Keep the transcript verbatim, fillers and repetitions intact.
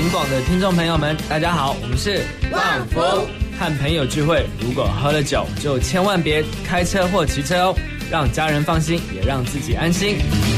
警广的听众朋友们，大家好，我们是旺福。 和朋友聚会，如果喝了酒，就千万别开车或骑车哦，让家人放心，也让自己安心。